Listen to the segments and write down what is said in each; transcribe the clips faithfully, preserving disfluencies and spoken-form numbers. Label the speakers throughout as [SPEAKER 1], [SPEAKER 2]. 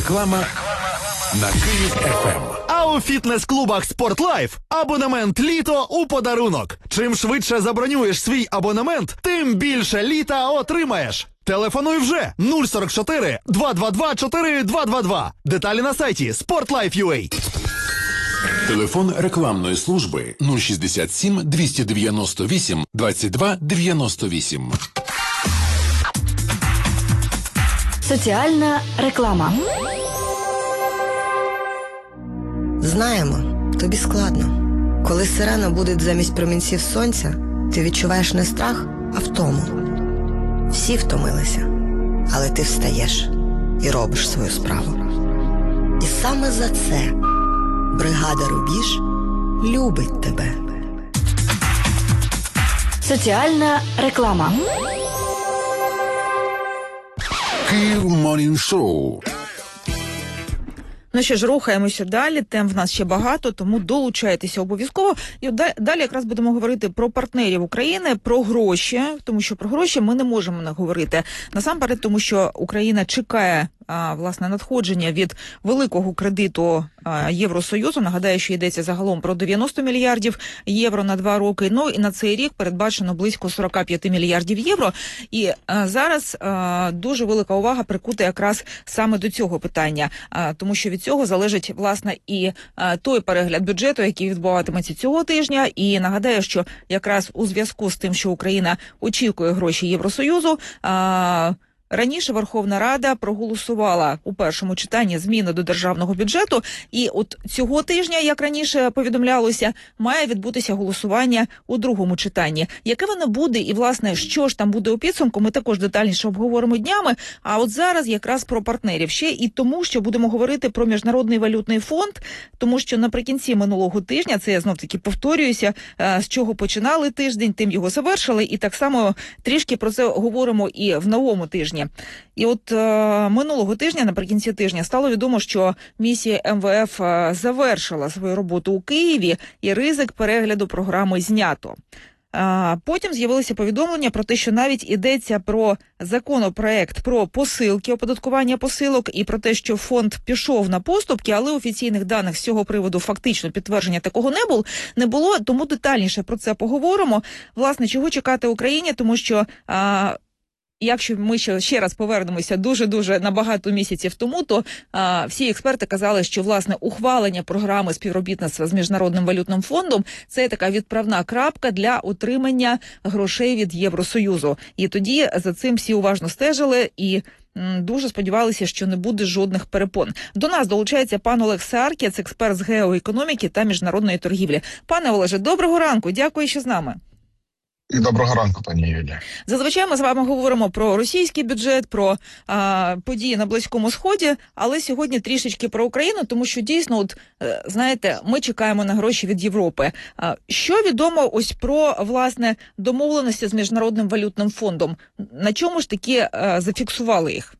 [SPEAKER 1] Реклама на Київ еф ем.
[SPEAKER 2] А у фітнес-клубах «Спортлайф» абонемент «Літо» у подарунок. Чим швидше забронюєш свій абонемент, тим більше літа отримаєш. Телефонуй вже нуль сорок чотири два два два чотири два два два. Деталі на сайті спортлайф крапка ю а.
[SPEAKER 1] Телефон рекламної служби нуль шістдесят сім двісті дев'яносто вісім двадцять два дев'яносто вісім.
[SPEAKER 3] Соціальна реклама.
[SPEAKER 4] Знаємо, тобі складно. Коли сирена буде замість промінців сонця, ти відчуваєш не страх, а втому. Всі втомилися, але ти встаєш і робиш свою справу. І саме за це бригада «Рубіж» любить тебе.
[SPEAKER 3] Соціальна реклама.
[SPEAKER 1] Київ Морнінг Шоу.
[SPEAKER 5] Ну що ж, рухаємося далі, тем в нас ще багато, тому долучайтеся обов'язково. І далі якраз будемо говорити про партнерів України, про гроші, тому що про гроші ми не можемо не говорити. Насамперед, тому що Україна чекає, а, власне, надходження від великого кредиту а, Євросоюзу. Нагадаю, що йдеться загалом про дев'яносто мільярдів євро на два роки. Ну і на цей рік передбачено близько сорок п'ять мільярдів євро. І а, зараз а, дуже велика увага прикута якраз саме до цього питання, а, тому що від цього залежить, власне, і а, той перегляд бюджету, який відбуватиметься цього тижня. І нагадаю, що якраз у зв'язку з тим, що Україна очікує гроші Євросоюзу, а, раніше Верховна Рада проголосувала у першому читанні зміни до державного бюджету, і от цього тижня, як раніше повідомлялося, має відбутися голосування у другому читанні. Яке воно буде і, власне, що ж там буде у підсумку, ми також детальніше обговоримо днями. А от зараз якраз про партнерів. Ще і тому, що будемо говорити про Міжнародний валютний фонд, тому що наприкінці минулого тижня, це я знов-таки повторююся, з чого починали тиждень, тим його завершили, і так само трішки про це говоримо і в новому тижні. І от е, минулого тижня, наприкінці тижня, стало відомо, що місія ем ве еф е, завершила свою роботу у Києві, і ризик перегляду програми знято. Е, потім з'явилися повідомлення про те, що навіть йдеться про законопроект про посилки, оподаткування посилок, і про те, що фонд пішов на поступки, але офіційних даних з цього приводу фактично підтвердження такого не було, не було, тому детальніше про це поговоримо. Власне, чого чекати Україні, тому що е, якщо ми ще, ще раз повернемося дуже-дуже на багато місяців тому, то а, всі експерти казали, що, власне, ухвалення програми співробітництва з Міжнародним валютним фондом – це така відправна крапка для отримання грошей від Євросоюзу. І тоді за цим всі уважно стежили і м, дуже сподівалися, що не буде жодних перепон. До нас долучається пан Олег Сааркіц, експерт з геоекономіки та міжнародної торгівлі. Пане Олеже, доброго ранку, дякую, що з нами.
[SPEAKER 6] І доброго ранку, пані Юлія.
[SPEAKER 5] Зазвичай ми з вами говоримо про російський бюджет, про а, події на Близькому Сході, але сьогодні трішечки про Україну, тому що дійсно, от знаєте, ми чекаємо на гроші від Європи. А, що відомо ось про, власне, домовленості з Міжнародним валютним фондом? На чому ж таки а, зафіксували їх?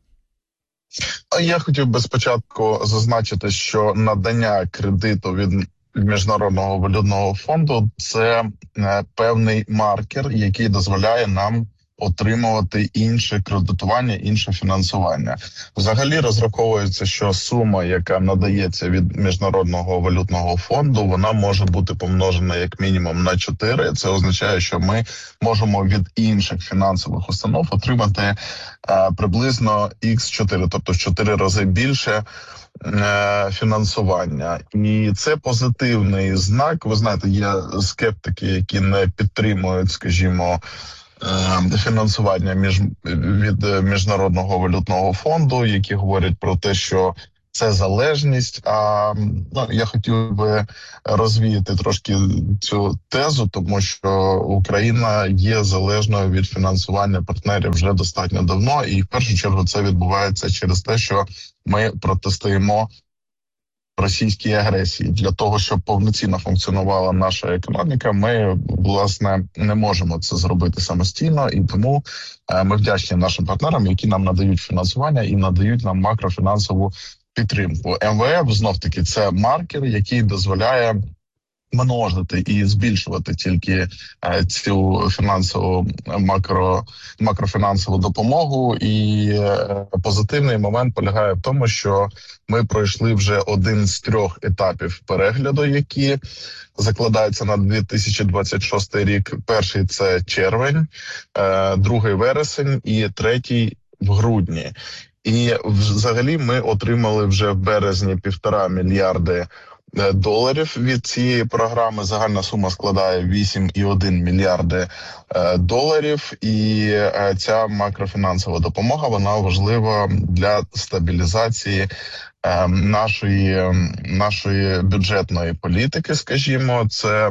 [SPEAKER 6] Я хотів би спочатку зазначити, що надання кредиту від Міжнародного валютного фонду – це певний маркер, який дозволяє нам отримувати інше кредитування, інше фінансування. Взагалі розраховується, що сума, яка надається від Міжнародного валютного фонду, вона може бути помножена як мінімум на чотири. Це означає, що ми можемо від інших фінансових установ отримати а, приблизно ікс чотири, тобто в чотири рази більше фінансування. І це позитивний знак. Ви знаєте, є скептики, які не підтримують, скажімо, фінансування між, від Міжнародного валютного фонду, які говорять про те, що це залежність. А ну, я хотів би розвіяти трошки цю тезу, тому що Україна є залежною від фінансування партнерів вже достатньо давно, і в першу чергу це відбувається через те, що ми протистоїмо російській агресії. Для того, щоб повноцінно функціонувала наша економіка, ми, власне, не можемо це зробити самостійно, і тому ми вдячні нашим партнерам, які нам надають фінансування і надають нам макрофінансову підтримку. ем ве еф, знов-таки, це маркер, який дозволяє множити і збільшувати тільки е, цю фінансову макро макрофінансову допомогу. І е, позитивний момент полягає в тому, що ми пройшли вже один з трьох етапів перегляду, які закладаються на дві тисячі двадцять шостий рік. Перший – це червень, е, другий – вересень і третій – в грудні. І взагалі ми отримали вже в березні півтора мільярди доларів від цієї програми. Загальна сума складає вісім цілих один мільярди доларів. І ця макрофінансова допомога, вона важлива для стабілізації нашої, нашої бюджетної політики, скажімо. Це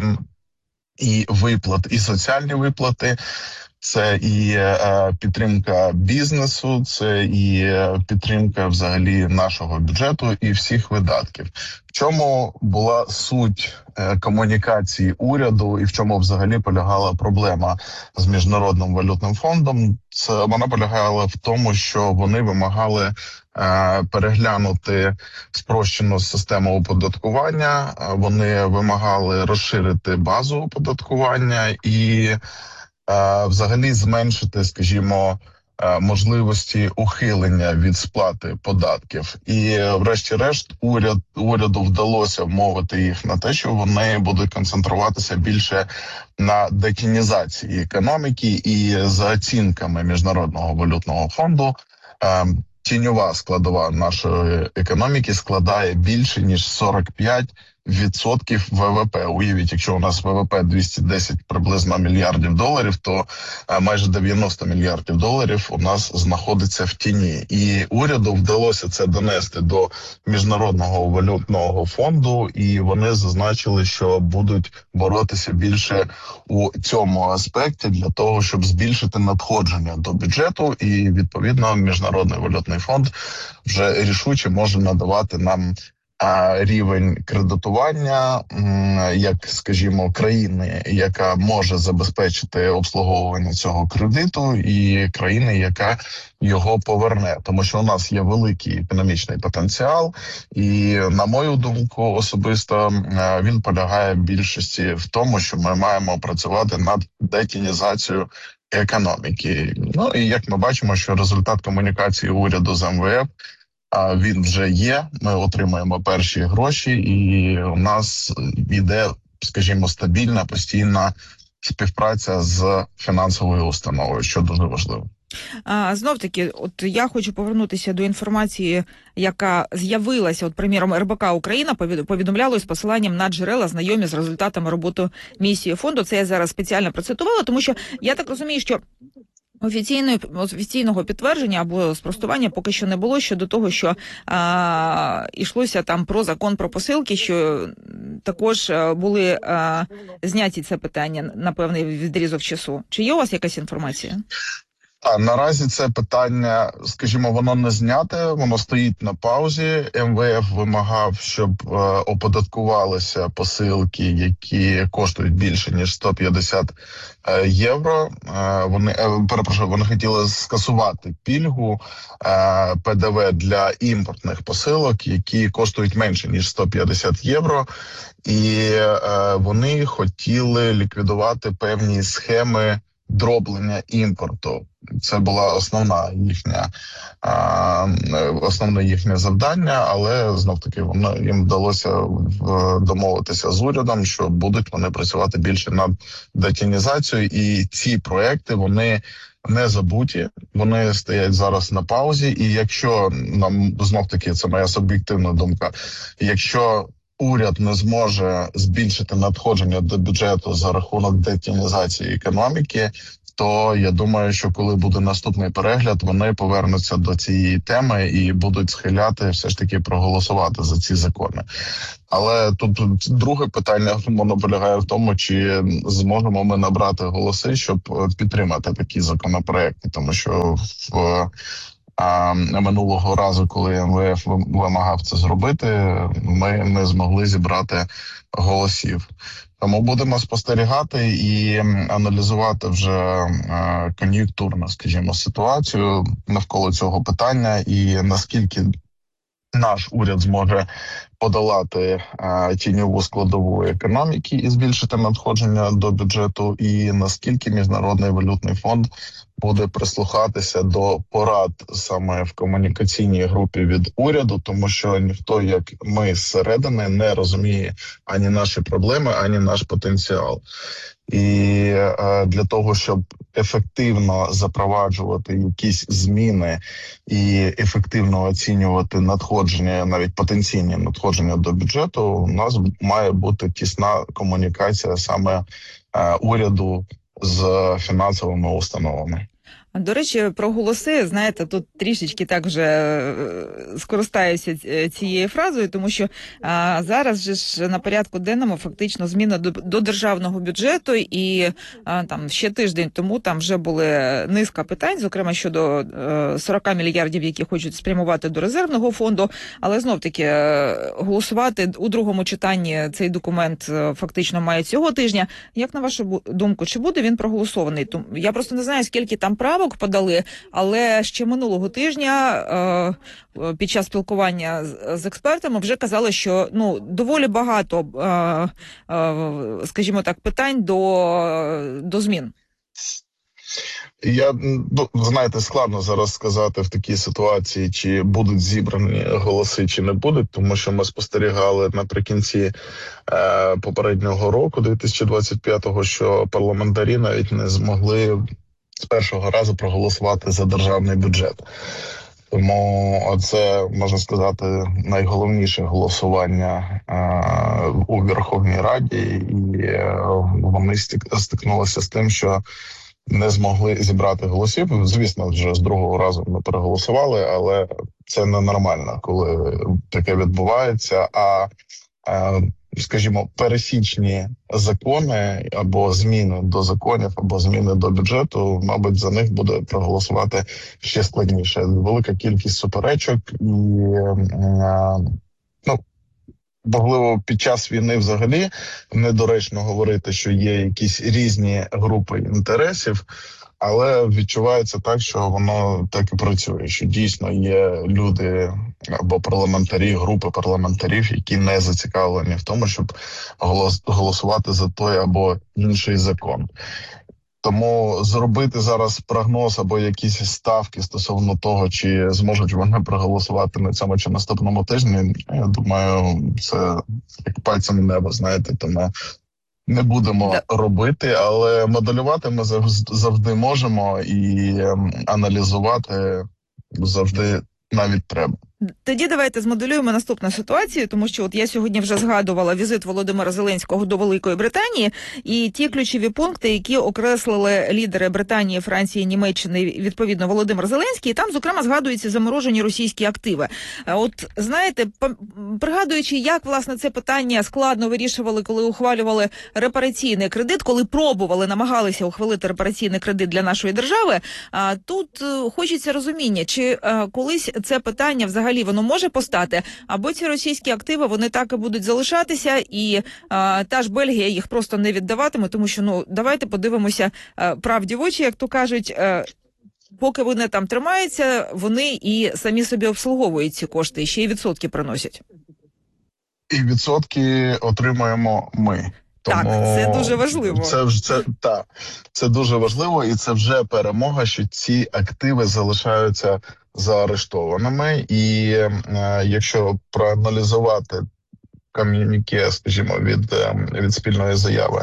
[SPEAKER 6] і виплат, і соціальні виплати, це і е, підтримка бізнесу, це і е, підтримка взагалі нашого бюджету і всіх видатків. В чому була суть е, комунікації уряду і в чому взагалі полягала проблема з Міжнародним валютним фондом? Це вона полягала в тому, що вони вимагали е, переглянути спрощену систему оподаткування, вони вимагали розширити базу оподаткування і взагалі зменшити, скажімо, можливості ухилення від сплати податків. І врешті-решт уряд, уряду вдалося вмовити їх на те, що вони будуть концентруватися більше на детінізації економіки. І за оцінками Міжнародного валютного фонду тіньова складова нашої економіки складає більше, ніж сорок п'ять відсотків ВВП. Уявіть, якщо у нас ВВП двісті десять приблизно мільярдів доларів, то майже дев'яносто мільярдів доларів у нас знаходиться в тіні. І уряду вдалося це донести до Міжнародного валютного фонду, і вони зазначили, що будуть боротися більше у цьому аспекті для того, щоб збільшити надходження до бюджету. І, відповідно, Міжнародний валютний фонд вже рішуче може надавати нам рівень кредитування, як, скажімо, країни, яка може забезпечити обслуговування цього кредиту, і країни, яка його поверне. Тому що у нас є великий економічний потенціал, і, на мою думку, особисто він полягає в більшості в тому, що ми маємо працювати над детінізацією економіки. Ну і як ми бачимо, що результат комунікації уряду з ем ве еф А він вже є, ми отримуємо перші гроші, і у нас йде, скажімо, стабільна, постійна співпраця з фінансовою установою, що дуже важливо.
[SPEAKER 5] А, знов таки, от я хочу повернутися до інформації, яка з'явилася, от, приміром, ер бе ка Україна повідомляло з посиланням на джерела, знайомі з результатами роботи місії фонду. Це я зараз спеціально процитувала, тому що я так розумію, що Офіційної, офіційного підтвердження або спростування поки що не було щодо того, що а, йшлося там про закон про посилки, що також були а, зняті це питання на певний відрізок часу. Чи є у вас якась інформація?
[SPEAKER 6] А наразі це питання, скажімо, воно не зняте, воно стоїть на паузі. ем ве еф вимагав, щоб е, оподаткувалися посилки, які коштують більше, ніж сто п'ятдесят е, євро. Е, вони, е, перепрошую, вони хотіли скасувати пільгу е, пе де ве для імпортних посилок, які коштують менше, ніж сто п'ятдесят євро. І е, вони хотіли ліквідувати певні схеми дроблення імпорту. Це була основна їхня а, основне їхнє завдання, але знов таки воно їм вдалося в, домовитися з урядом, що будуть вони працювати більше над детінізацією, і ці проекти вони не забуті, вони стоять зараз на паузі. І якщо нам знов таки, це моя суб'єктивна думка, якщо уряд не зможе збільшити надходження до бюджету за рахунок детінізації економіки, то я думаю, що коли буде наступний перегляд, вони повернуться до цієї теми і будуть схиляти все ж таки проголосувати за ці закони. Але тут друге питання, воно полягає в тому, чи зможемо ми набрати голоси, щоб підтримати такі законопроекти, тому що в А минулого разу, коли ем ве еф вимагав це зробити, ми не змогли зібрати голосів. Тому будемо спостерігати і аналізувати вже кон'юнктурно, скажімо, ситуацію навколо цього питання, і наскільки наш уряд зможе подолати а, тіньову складову економіки і збільшити надходження до бюджету, і наскільки Міжнародний валютний фонд буде прислухатися до порад саме в комунікаційній групі від уряду, тому що ніхто, як ми зсередини, не розуміє ані наші проблеми, ані наш потенціал. І е, для того, щоб ефективно запроваджувати якісь зміни і ефективно оцінювати надходження, навіть потенційні надходження до бюджету, у нас має бути тісна комунікація саме е, уряду з фінансовими установами.
[SPEAKER 5] До речі, про голоси, знаєте, тут трішечки так вже скористаюся цією фразою, тому що а, зараз же ж на порядку денному фактично зміна до, до державного бюджету, і а, там ще тиждень тому там вже були низка питань, зокрема щодо а, сорок мільярдів, які хочуть спрямувати до резервного фонду, але знов-таки голосувати у другому читанні цей документ фактично має цього тижня. Як на вашу думку, чи буде він проголосований? Я просто не знаю, скільки там правок подали, але ще минулого тижня е, під час спілкування з, з експертами вже казали, що ну доволі багато, е, е, скажімо так, питань до, до змін.
[SPEAKER 6] Я, ну, знаєте, складно зараз сказати в такій ситуації, чи будуть зібрані голоси, чи не будуть, тому що ми спостерігали наприкінці е, попереднього року, дві тисячі двадцять п'ятого, що парламентарі навіть не змогли з першого разу проголосувати за державний бюджет. Тому це, можна сказати, найголовніше голосування е, у Верховній Раді, і е, вони стикнулися з тим, що не змогли зібрати голосів. Звісно, вже з другого разу ми переголосували, але це ненормально, коли таке відбувається. А, е, скажімо, пересічні закони або зміни до законів, або зміни до бюджету, мабуть, за них буде проголосувати ще складніше. Велика кількість суперечок і, ну, можливо, під час війни взагалі недоречно говорити, що є якісь різні групи інтересів, але відчувається так, що воно так і працює, що дійсно є люди або парламентарі, групи парламентарів, які не зацікавлені в тому, щоб голосувати за той або інший закон. Тому зробити зараз прогноз або якісь ставки стосовно того, чи зможуть вони проголосувати на цьому чи наступному тижні, я думаю, це як пальцем в небо, знаєте, тому не будемо да. робити, але моделювати ми завжди можемо і аналізувати завжди навіть треба.
[SPEAKER 5] Тоді давайте змоделюємо наступну ситуацію, тому що от я сьогодні вже згадувала візит Володимира Зеленського до Великої Британії і ті ключові пункти, які окреслили лідери Британії, Франції, Німеччини, відповідно Володимир Зеленський, і там, зокрема, згадуються заморожені російські активи. От, знаєте, пригадуючи, як, власне, це питання складно вирішували, коли ухвалювали репараційний кредит, коли пробували, намагалися ухвалити репараційний кредит для нашої держави, тут хочеться розуміння, чи колись це питання взагалі воно може постати, або ці російські активи, вони так і будуть залишатися, і а, та ж Бельгія їх просто не віддаватиме, тому що, ну, давайте подивимося а, правді в очі, як то кажуть, а, поки вони там тримаються, вони і самі собі обслуговують ці кошти, і ще й відсотки приносять.
[SPEAKER 6] І відсотки отримуємо ми.
[SPEAKER 5] Тому так, це дуже важливо.
[SPEAKER 6] Це вже це так, це дуже важливо, і це вже перемога, що ці активи залишаються заарештованими. І е, якщо проаналізувати ком'юніке, скажімо, від від спільної заяви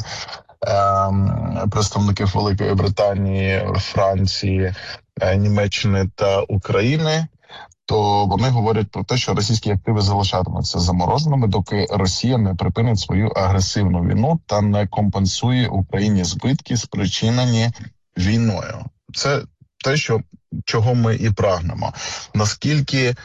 [SPEAKER 6] е, представників Великої Британії, Франції, е, Німеччини та України, то вони говорять про те, що російські активи залишатимуться замороженими, доки Росія не припинить свою агресивну війну та не компенсує Україні збитки, спричинені війною. Це те, що чого ми і прагнемо. Наскільки е,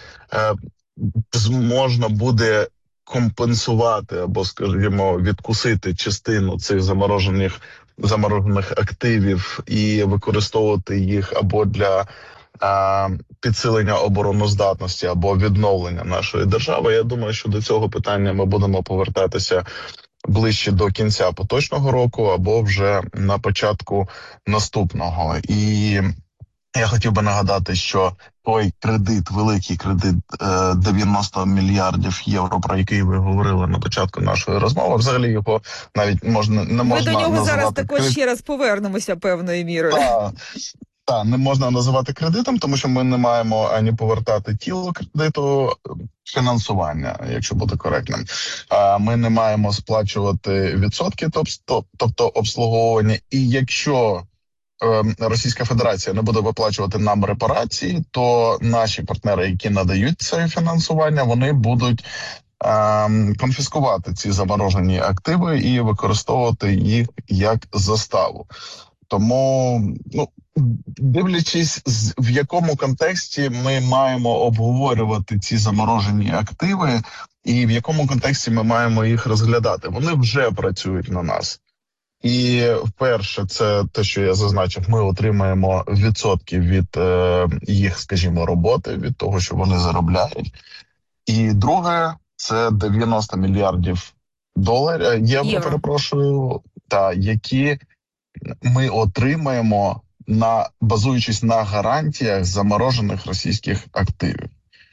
[SPEAKER 6] можна буде компенсувати або, скажімо, відкусити частину цих заморожених заморожених активів і використовувати їх або для підсилення обороноздатності або відновлення нашої держави. Я думаю, що до цього питання ми будемо повертатися ближче до кінця поточного року або вже на початку наступного. І Я хотів би нагадати, що той кредит, великий кредит е, дев'яносто мільярдів євро, про який ви говорили на початку нашої розмови, взагалі його навіть можна не можна
[SPEAKER 5] Ми до нього
[SPEAKER 6] називати
[SPEAKER 5] зараз також
[SPEAKER 6] кредит.
[SPEAKER 5] ще раз повернемося певною мірою.
[SPEAKER 6] Та, та, не можна називати кредитом, тому що ми не маємо ані повертати тіло кредиту, фінансування, якщо бути коректним. А ми не маємо сплачувати відсотки, тобто обслуговування. І якщо Російська Федерація не буде виплачувати нам репарації, то наші партнери, які надають це фінансування, вони будуть е, конфіскувати ці заморожені активи і використовувати їх як заставу. Тому, ну, дивлячись, в якому контексті ми маємо обговорювати ці заморожені активи і в якому контексті ми маємо їх розглядати, вони вже працюють на нас. І вперше, це те, що я зазначив, ми отримаємо відсотки від е, їх, скажімо, роботи, від того, що вони заробляють. І друге, це дев'яносто мільярдів доларів, євро, євро. перепрошую, та які ми отримаємо, на базуючись на гарантіях заморожених російських активів.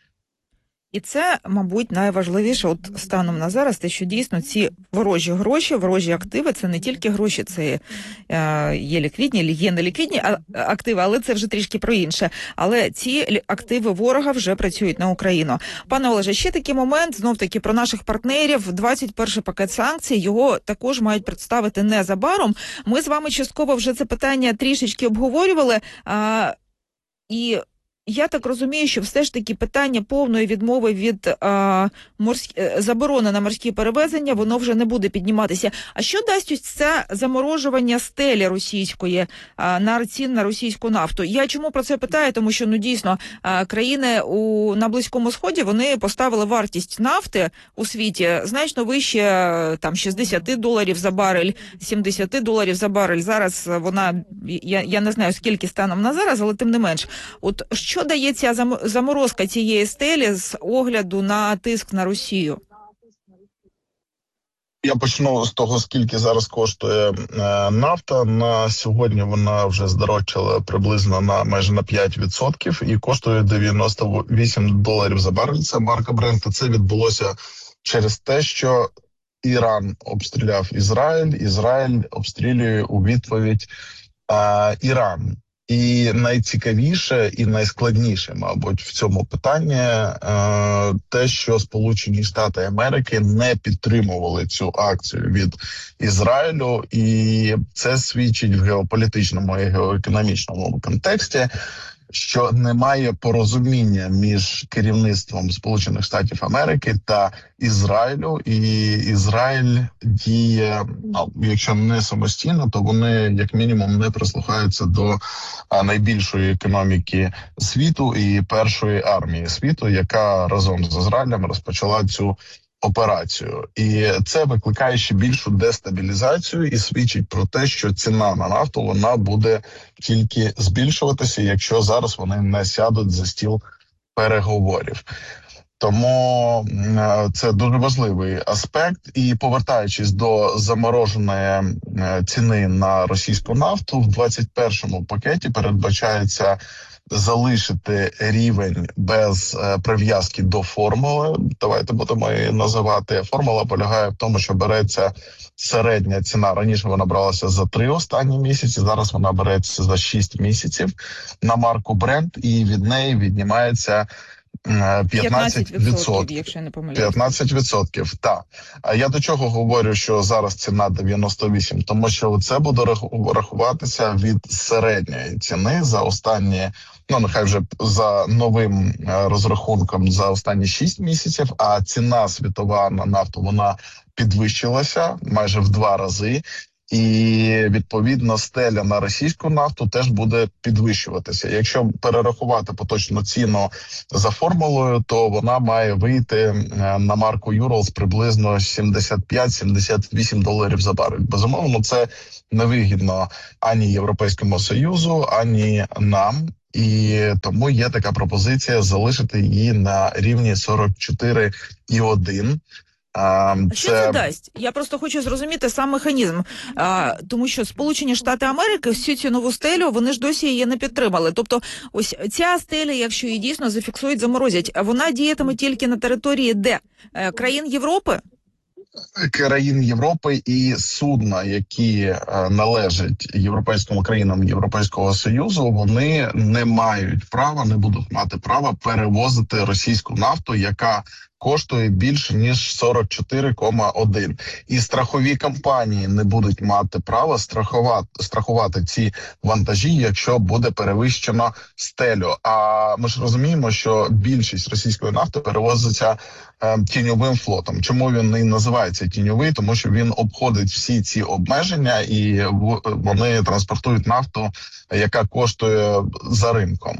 [SPEAKER 5] І це, мабуть, найважливіше от станом на зараз, те, що дійсно ці ворожі гроші, ворожі активи, це не тільки гроші, це е, є ліквідні, є неліквідні активи, але це вже трішки про інше. Але ці активи ворога вже працюють на Україну. Пане Олеже, ще такий момент, знов-таки про наших партнерів. двадцять перший пакет санкцій, його також мають представити незабаром. Ми з вами частково вже це питання трішечки обговорювали. А, і... Я так розумію, що все ж таки питання повної відмови від а, морськ... заборони на морські перевезення, воно вже не буде підніматися. А що дасть ось це заморожування стелі російської а, на цін на російську нафту? Я чому про це питаю? Тому що, ну, дійсно, а, країни у, на Близькому Сході, вони поставили вартість нафти у світі значно вище, там, шістдесят доларів за барель, сімдесят доларів за барель. Зараз вона, я, я не знаю, скільки станом на зараз, але тим не менш. От що дає ця заморозка цієї стелі з огляду на тиск на Росію?
[SPEAKER 6] Я почну з того, скільки зараз коштує е, нафта. На сьогодні вона вже здорожчала приблизно на майже на п'ять відсотків і коштує дев'яносто вісім доларів за барель. Це марка Brent. Це відбулося через те, що Іран обстріляв Ізраїль, Ізраїль обстрілює у відповідь е, Іран. І найцікавіше і найскладніше, мабуть, в цьому питанні е, те, що Сполучені Штати Америки не підтримували цю акцію від Ізраїлю, і це свідчить в геополітичному і геоекономічному контексті, що немає порозуміння між керівництвом Сполучених Штатів Америки та Ізраїлю, і Ізраїль діє, ну, якщо не самостійно, то вони, як мінімум, не прислухаються до а, найбільшої економіки світу і першої армії світу, яка разом з Ізраїлем розпочала цю операцію. І це викликає ще більшу дестабілізацію і свідчить про те, що ціна на нафту, вона буде тільки збільшуватися, якщо зараз вони не сядуть за стіл переговорів. Тому це дуже важливий аспект. І повертаючись до замороженої ціни на російську нафту, в двадцять першому пакеті передбачається залишити рівень без е, прив'язки до формули. Давайте будемо її називати. Формула полягає в тому, що береться середня ціна. Раніше вона бралася за три останні місяці, зараз вона береться за шість місяців на марку Brent, і від неї віднімається п'ятнадцять відсотків,
[SPEAKER 5] якщо я не помиляюсь.
[SPEAKER 6] п'ятнадцять відсотків, так. А я до чого говорю, що зараз ціна дев'яносто вісім? Тому що це буде рахуватися від середньої ціни за останні, ну нехай вже за новим розрахунком за останні шість місяців, а ціна світова на нафту, вона підвищилася майже в два рази. І, відповідно, стеля на російську нафту теж буде підвищуватися. Якщо перерахувати поточну ціну за формулою, то вона має вийти на марку Юралс приблизно сімдесят п'ять - сімдесят вісім доларів за барель. Безумовно, це невигідно ані Європейському Союзу, ані нам. І тому є така пропозиція залишити її на рівні сорок чотири і один.
[SPEAKER 5] А що це дасть? Я просто хочу зрозуміти сам механізм. А, тому що Сполучені Штати Америки всю цю нову стелю, вони ж досі її не підтримали. Тобто ось ця стеля, якщо її дійсно зафіксують, заморозять, вона діятиме тільки на території де? Країн Європи?
[SPEAKER 6] Країн Європи і судна, які е, належать європейським країнам Європейського Союзу, вони не мають права, не будуть мати права перевозити російську нафту, яка коштує більше ніж сорок чотири цілих один. І страхові компанії не будуть мати права страхувати, страхувати ці вантажі, якщо буде перевищено стелю. А ми ж розуміємо, що більшість російської нафти перевозиться е, тіньовим флотом. Чому він і називається тіньовий? Тому що він обходить всі ці обмеження і в, вони транспортують нафту, яка коштує за ринком.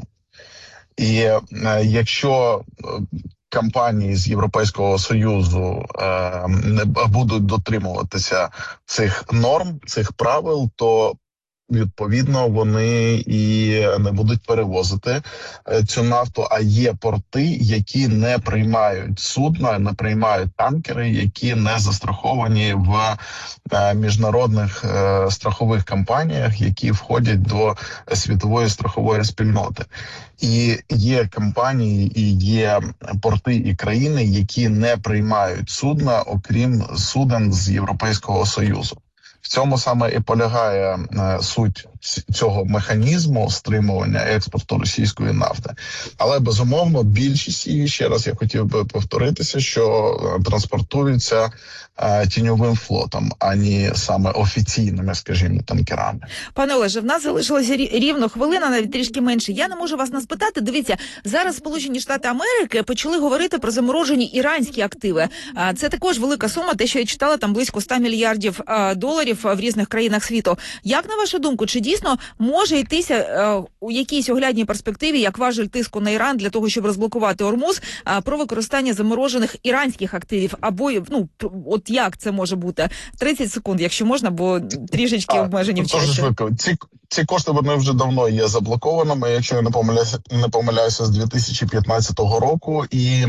[SPEAKER 6] І е, якщо компанії з Європейського Союзу е, не будуть дотримуватися цих норм, цих правил, то відповідно вони і не будуть перевозити е, цю нафту. А є порти, які не приймають судна, не приймають танкери, які не застраховані в е, міжнародних е, страхових компаніях, які входять до світової страхової спільноти. І є компанії, і є порти і країни, які не приймають судна, окрім суден з Європейського Союзу. В цьому саме і полягає е, суть цього механізму стримування експорту російської нафти. Але, безумовно, більшість її, ще раз я хотів би повторитися, що транспортуються е, тіньовим флотом, а не саме офіційними, скажімо, танкерами.
[SPEAKER 5] Пане Олеже, в нас залишилося рівно хвилина, навіть трішки менше. Я не можу вас не спитати. Дивіться, зараз Сполучені Штати Америки почали говорити про заморожені іранські активи. Це також велика сума, те, що я читала, там близько ста мільярдів доларів в різних країнах світу. Як, на вашу думку, чи дійсно може йтися е, у якійсь оглядній перспективі, як важель тиску на Іран для того, щоб розблокувати Ормуз, е, про використання заморожених іранських активів? Або, ну, от як це може бути? тридцять секунд, якщо можна, бо трішечки а, обмежені в часі.
[SPEAKER 6] Ці, ці кошти, вони вже давно є заблокованими, якщо я не помиляюся, не помиляюся з дві тисячі п'ятнадцятого року. І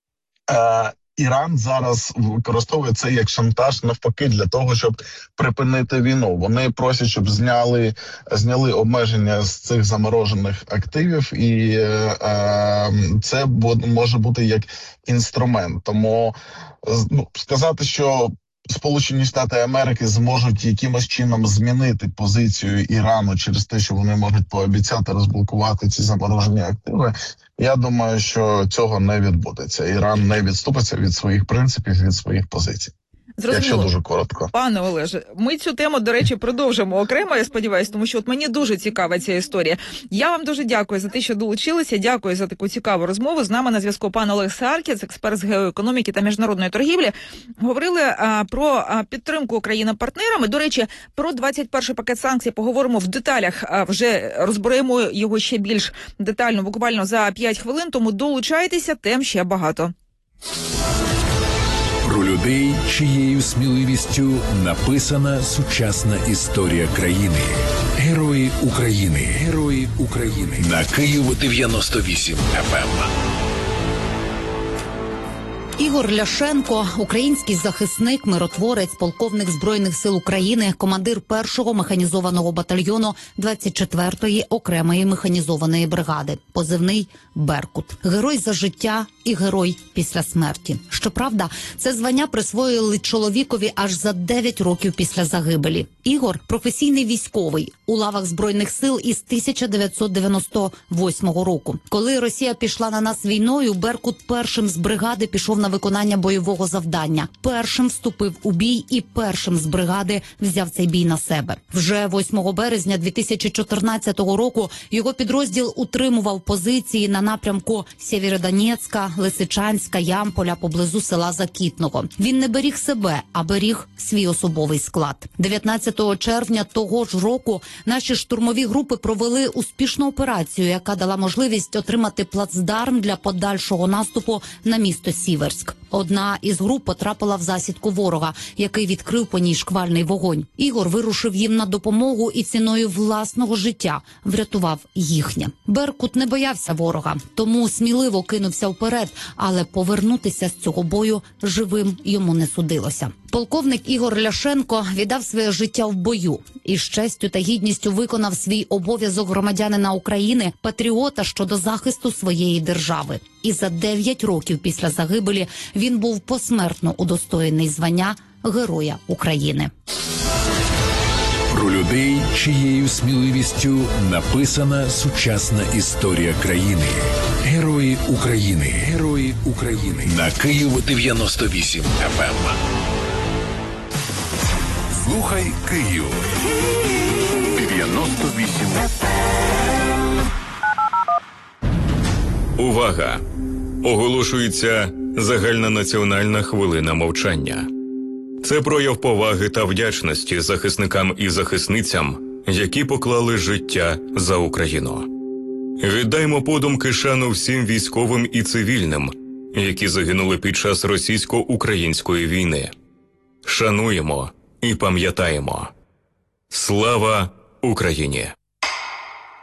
[SPEAKER 6] е, Іран зараз використовує це як шантаж навпаки для того, щоб припинити війну. Вони просять, щоб зняли зняли обмеження з цих заморожених активів, і е, це може бути як інструмент. Тому ну, сказати, що Сполучені Штати Америки зможуть якимось чином змінити позицію Ірану через те, що вони можуть пообіцяти розблокувати ці заморожені активи, я думаю, що цього не відбудеться. Іран не відступиться від своїх принципів, від своїх позицій.
[SPEAKER 5] Зрозуміло.
[SPEAKER 6] Якщо дуже коротко.
[SPEAKER 5] Пане Олеже, ми цю тему, до речі, продовжимо окремо, я сподіваюся, тому що от мені дуже цікава ця історія. Я вам дуже дякую за те, що долучилися, дякую за таку цікаву розмову. З нами на зв'язку пан Олег Сааркіс, експерт з геоекономіки та міжнародної торгівлі. Говорили а, про а, підтримку України-партнерами. До речі, про двадцять перший пакет санкцій поговоримо в деталях, а, вже розберемо його ще більш детально, буквально за п'ять хвилин, тому долучайтеся, тем ще багато.
[SPEAKER 1] Про людей, чиєю сміливістю написана сучасна історія країни. Герої України. Герої України. На Київ дев'яносто вісім еф ем.
[SPEAKER 7] Ігор Ляшенко – український захисник, миротворець, полковник Збройних сил України, командир першого механізованого батальйону двадцять четвертої окремої механізованої бригади. Позивний «Беркут». Герой за життя і герой після смерті. Щоправда, це звання присвоїли чоловікові аж за дев'ять років після загибелі. Ігор – професійний військовий у лавах Збройних сил із тисяча дев'ятсот дев'яносто восьмого року. Коли Росія пішла на нас війною, Беркут першим з бригади пішов на виконання бойового завдання. Першим вступив у бій і першим з бригади взяв цей бій на себе. Вже восьмого березня дві тисячі чотирнадцятого року його підрозділ утримував позиції на напрямку Сєвєродонецька, Лисичанська, Ямполя поблизу села Закітного. Він не беріг себе, а беріг свій особовий склад. дев'ятнадцятого червня того ж року наші штурмові групи провели успішну операцію, яка дала можливість отримати плацдарм для подальшого наступу на місто Сіверськ. Краматорськ. Одна із груп потрапила в засідку ворога, який відкрив по ній шквальний вогонь. Ігор вирушив їм на допомогу і ціною власного життя врятував їхнє. Беркут не боявся ворога, тому сміливо кинувся вперед, але повернутися з цього бою живим йому не судилося. Полковник Ігор Ляшенко віддав своє життя в бою і з честю та гідністю виконав свій обов'язок громадянина України, патріота щодо захисту своєї держави. І за дев'ять років після загибелі він був посмертно удостоєний звання Героя України.
[SPEAKER 1] Про людей, чиєю сміливістю написана сучасна історія країни. Герої України. Герої України. На Київ дев'яносто вісім еф ем. Слухай Київ. дев'яносто вісім еф ем.
[SPEAKER 8] Увага! Оголошується загальнонаціональна хвилина мовчання. Це прояв поваги та вдячності захисникам і захисницям, які поклали життя за Україну. Віддаймо подумки шану всім військовим і цивільним, які загинули під час російсько-української війни. Шануємо і пам'ятаємо. Слава Україні!